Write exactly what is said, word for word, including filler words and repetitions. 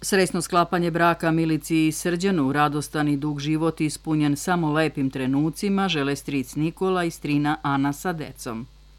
Srećno sklapanje braka Milici i Srđanu, radostan i dug život ispunjen samo lepim trenucima, žele stric Nikola i strina Ana sa decom.